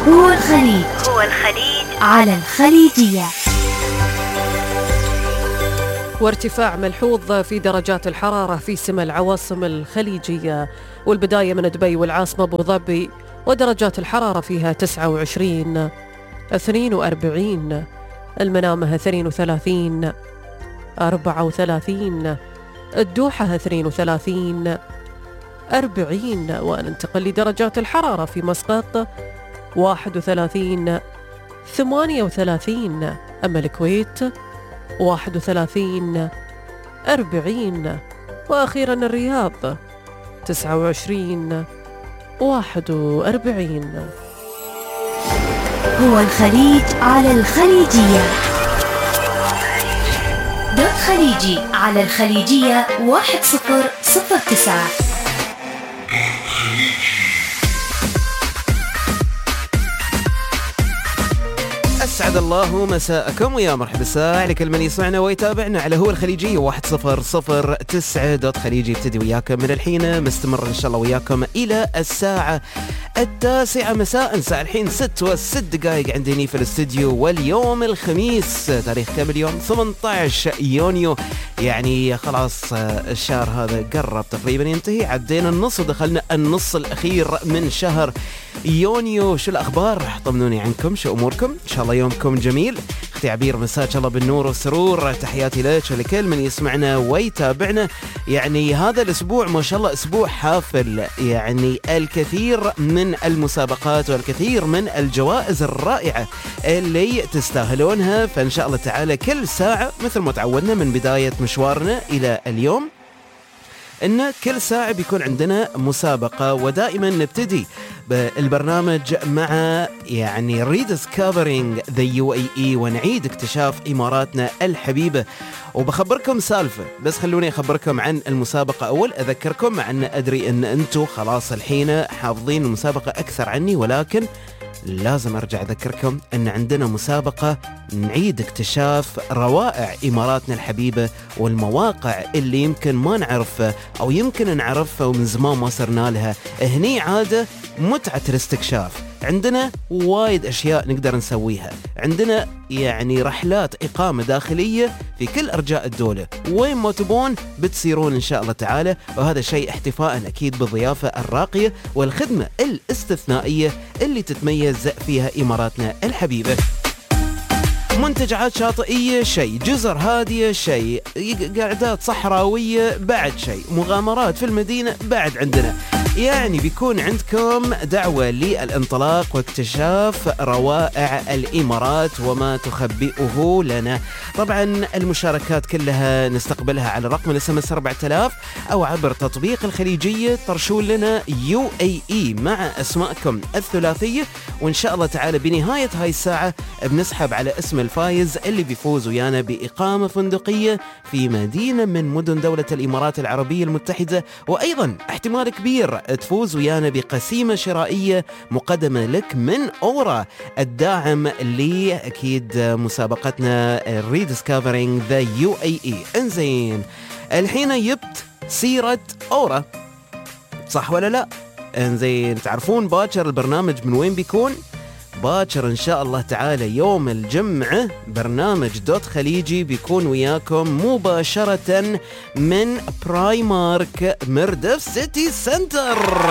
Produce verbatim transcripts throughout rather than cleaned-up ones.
هو الخليج هو الخليج على الخليجية. وارتفاع ملحوظ في درجات الحرارة في سما العواصم الخليجية، والبداية من دبي والعاصمة أبو ظبي، ودرجات الحرارة فيها تسعة وعشرين، اثنين وأربعين، المنامة اثنين وثلاثين، أربعة وثلاثين، الدوحة اثنين وثلاثين، أربعين. وننتقل لدرجات الحرارة في مسقط واحد وثلاثين، ثمانية وثلاثين، أما الكويت واحد وثلاثين، أربعين، وأخيرا الرياض تسعة وعشرين، واحد وأربعين. هو الخليج على الخليجية. دوت خليجي على الخليجية واحد صفر صفر تسعة. أسعد الله مساءكم ويا مرحبا ساعة لكل من يسمعنا ويتابعنا على هو الخليجي واحد صفر صفر تسعة دوت خليجي. يبتدي وياكم من الحين، مستمر إن شاء الله وياكم إلى الساعة التاسعة مساء. ساعة الحين ست وست دقائق عندني في الاستديو، واليوم الخميس، تاريخ كم اليوم؟ ثمانية عشر يونيو. يعني خلاص الشهر هذا قرب تقريبا ينتهي، عدينا النص ودخلنا النص الأخير من شهر يونيو. شو الأخبار؟ طمنوني عنكم، شو أموركم؟ إن شاء الله يومكم جميل. اختي عبير مساك الله بالنور والسرور، تحياتي لك ولكل من يسمعنا ويتابعنا. يعني هذا الأسبوع ما شاء الله أسبوع حافل، يعني الكثير من المسابقات والكثير من الجوائز الرائعة اللي تستاهلونها. فإن شاء الله تعالى كل ساعة مثل ما تعودنا من بداية مشوارنا إلى اليوم إن كل ساعة بيكون عندنا مسابقة، ودائما نبتدي بالبرنامج مع يعني rediscovering the يو إيه إي، ونعيد اكتشاف إماراتنا الحبيبة. وبخبركم سالفة، بس خلوني أخبركم عن المسابقة أول. أذكركم مع أن أدري أن أنتوا خلاص الحين حافظين المسابقة أكثر عني، ولكن لازم أرجع أذكركم أن عندنا مسابقة نعيد اكتشاف روائع إماراتنا الحبيبة والمواقع اللي يمكن ما نعرفها أو يمكن نعرفها ومن زمان ما صرنا لها. هني عادة متعة الاستكشاف، عندنا وايد أشياء نقدر نسويها، عندنا يعني رحلات إقامة داخلية في كل أرجاء الدولة، وين ما تبون بتصيرون إن شاء الله تعالى. وهذا شيء احتفاء أكيد بالضيافة الراقية والخدمة الاستثنائية اللي تتميز فيها إماراتنا الحبيبة. منتجعات شاطئية شيء، جزر هادية شيء، قعدات صحراوية بعد شيء، مغامرات في المدينة بعد عندنا. يعني بيكون عندكم دعوة للانطلاق واكتشاف روائع الإمارات وما تخبئه لنا. طبعا المشاركات كلها نستقبلها على رقم الاس ام اس أربعة آلاف أو عبر تطبيق الخليجية. ترشون لنا يو إيه إي مع أسماءكم الثلاثية، وإن شاء الله تعالى بنهاية هاي الساعة بنسحب على اسم الفايز اللي بيفوز ويانا بإقامة فندقية في مدينة من مدن دولة الإمارات العربية المتحدة، وأيضا احتمال كبير تفوز ويانا بقسيمة شرائية مقدمة لك من أورا، الداعم اللي أكيد مسابقتنا rediscovering the يو إيه إي. انزين الحين يبت سيرة أورا، صح ولا لا؟ انزين تعرفون باكر البرنامج من وين بيكون؟ باكر إن شاء الله تعالى يوم الجمعة برنامج دوت خليجي بيكون وياكم مباشرة من برايمارك مردف سيتي سنتر.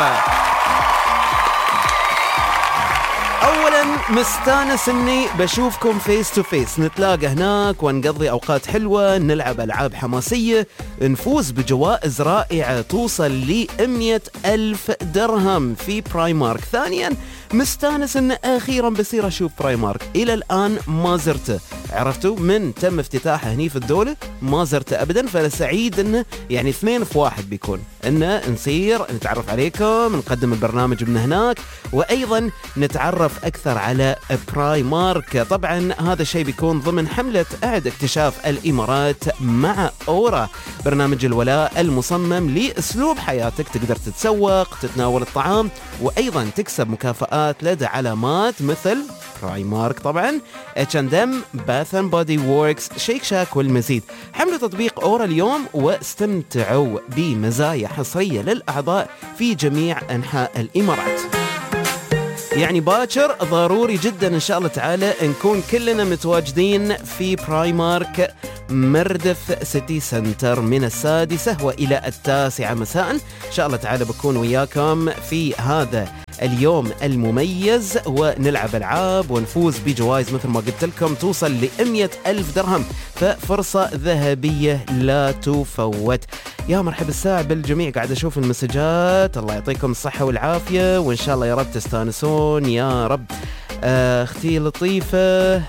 اولا مستانس اني بشوفكم فيس تو فيس، نتلاقى هناك ونقضي اوقات حلوة، نلعب العاب حماسية، نفوز بجوائز رائعة توصل ل مئة ألف درهم في برايمارك. ثانيا مستانس ان اخيرا بصير اشوف برايمارك، الى الان ما زرته، عرفتوا من تم افتتاحه هني في الدولة ما زرته ابدا. فانا سعيد انه يعني اثنين في واحد بيكون، انه نصير نتعرف عليكم، نقدم البرنامج من هناك، وايضا نتعرف اكثر على برايمارك. طبعا هذا الشيء بيكون ضمن حملة اعد اكتشاف الامارات مع اورا، برنامج الولاء المصمم لاسلوب حياتك، تقدر تتسوق، تتناول الطعام، وايضا تكسب مكافآت لدى علامات مثل برايمارك طبعا، اتش اند ام، باث اند بودي ووركس، شيك شاك والمزيد. حملوا تطبيق اورا اليوم واستمتعوا بمزايا حصرية للأعضاء في جميع أنحاء الإمارات. يعني باكر ضروري جدا إن شاء الله تعالى نكون كلنا متواجدين في برايمارك مردف سيتي سنتر من السادسة وإلى التاسعة مساء. إن شاء الله تعالى بكون وياكم في هذا اليوم المميز ونلعب ألعاب ونفوز بجوائز مثل ما قلت لكم توصل لمئة ألف درهم، ففرصة ذهبية لا تفوت. يا مرحبا الساعة بالجميع، قاعد أشوف المسجات، الله يعطيكم الصحة والعافية وإن شاء الله يا رب تستانسون يا رب. آه أختي لطيفة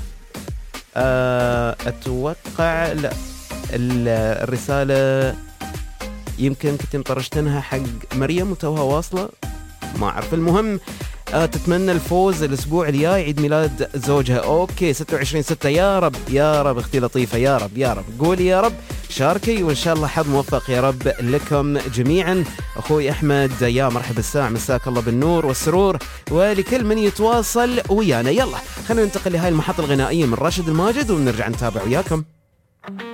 آه أتوقع لا الرسالة يمكن كنت مطرشتنها حق مريم وتوها واصلة، ما أعرف. المهم آه تتمنى الفوز الأسبوع الجاي عيد ميلاد زوجها. أوكي ستة وعشرين ستة، يا رب يا رب أختي لطيفة، يا رب يا رب قولي يا رب، شاركي وإن شاء الله حظ موفق يا رب لكم جميعا. أخوي أحمد يا مرحبا الساعة، مساك الله بالنور والسرور ولكل من يتواصل ويانا. يلا خلينا ننتقل لهاي المحطة الغنائية من راشد الماجد ونرجع نتابع وياكم.